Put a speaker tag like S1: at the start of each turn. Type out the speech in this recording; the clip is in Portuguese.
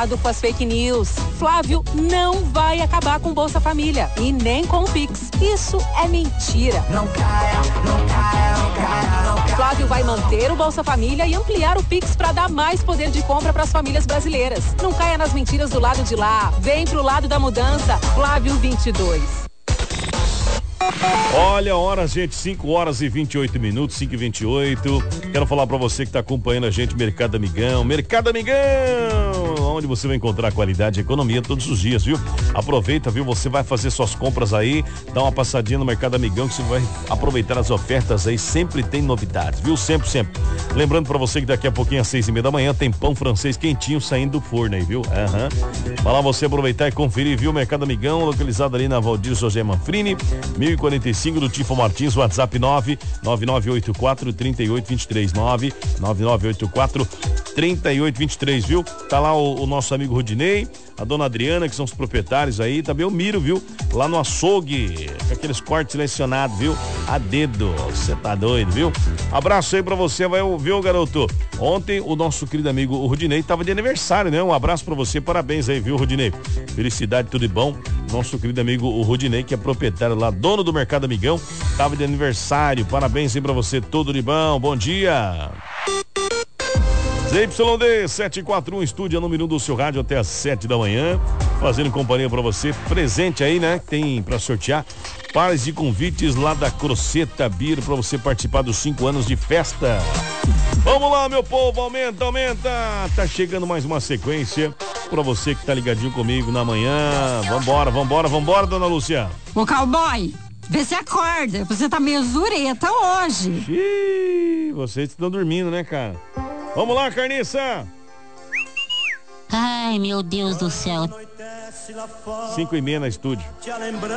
S1: Cuidado com as fake news. Flávio não vai acabar com Bolsa Família e nem com o Pix. Isso é mentira.
S2: Não caia, não caia, não caia, não caia.
S1: Flávio vai manter o Bolsa Família e ampliar o Pix para dar mais poder de compra para as famílias brasileiras. Não caia nas mentiras do lado de lá. Vem pro lado da mudança. Flávio 22.
S3: Olha a hora, gente, 5 horas e 28 minutos, 5h28. Quero falar pra você que tá acompanhando a gente, Mercado Amigão. Mercado Amigão, onde você vai encontrar qualidade e economia todos os dias, viu? Aproveita, viu? Você vai fazer suas compras aí, dá uma passadinha no Mercado Amigão que você vai aproveitar as ofertas aí, sempre tem novidades, viu? Sempre, sempre. Lembrando pra você que daqui a pouquinho às 6h30 da manhã tem pão francês quentinho saindo do forno aí, viu? Vai lá você aproveitar e conferir, viu? Mercado Amigão, localizado ali na Valdir José Manfrini, 1045 do Tifo Martins, WhatsApp 99984-3823, 99984-3823, viu? Tá lá o nosso amigo Rodinei, a dona Adriana, que são os proprietários aí, também o Miro, viu? Lá no açougue, com aqueles cortes selecionados, viu? A dedo, você tá doido, viu? Abraço aí pra você, viu, garoto? Ontem o nosso querido amigo o Rodinei tava de aniversário, né? Um abraço pra você, parabéns aí, viu, Rodinei? Felicidade, tudo de bom. Nosso querido amigo o Rodinei, que é proprietário lá, dono do Mercado Amigão, tava de aniversário, parabéns aí pra você, tudo de bom dia. ZYD 741, estúdio número 1 do seu rádio até às 7 da manhã, fazendo companhia pra você, presente aí, né? Tem pra sortear pares de convites lá da Croceta Beer pra você participar dos 5 anos de festa. Vamos lá, meu povo, aumenta, aumenta. Tá chegando mais uma sequência pra você que tá ligadinho comigo na manhã. Vambora, dona Lúcia.
S4: Ô, cowboy, vê se acorda, você tá meio zureta hoje.
S3: Xiii, vocês estão dormindo, né, cara? Vamos lá, carniça.
S5: Ai, meu Deus do céu.
S3: 5h30 na estúdio.